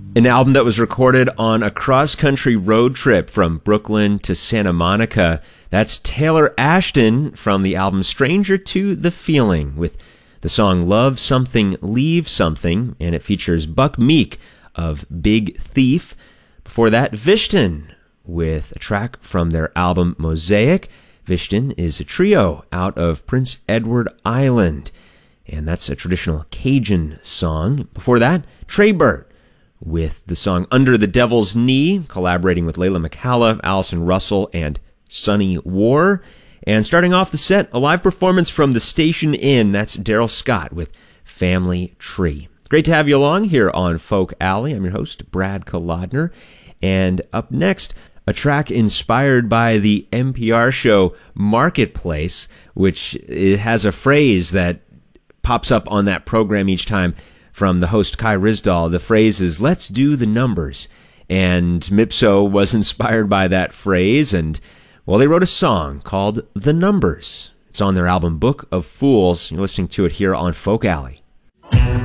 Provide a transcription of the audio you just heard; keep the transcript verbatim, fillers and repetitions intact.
An album that was recorded on a cross-country road trip from Brooklyn to Santa Monica. That's Taylor Ashton from the album Stranger to the Feeling with the song Love Something, Leave Something, and it features Buck Meek of Big Thief. Before that, Vishton with a track from their album Mosaic. Vishton is a trio out of Prince Edward Island, and that's a traditional Cajun song. Before that, Trey Burt with the song Under the Devil's Knee, collaborating with Layla McCalla, Allison Russell, and Sonny War. And starting off the set, a live performance from the Station Inn. That's Daryl Scott with Family Tree. Great to have you along here on Folk Alley. I'm your host, Brad Kolodner. And up next, a track inspired by the N P R show Marketplace, which has a phrase that pops up on that program each time from the host Kai Ryssdal. The phrase is, let's do the numbers. And Mipso was inspired by that phrase, and, well, they wrote a song called The Numbers. It's on their album Book of Fools. You're listening to it here on Folk Alley.